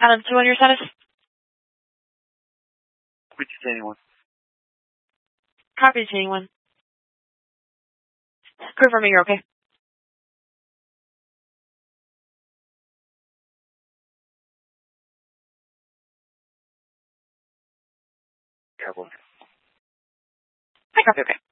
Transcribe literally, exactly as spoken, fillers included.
Island two on your status? Copy detaining one. Copy detaining one. Confirming you're okay. Cowboy. I copy okay.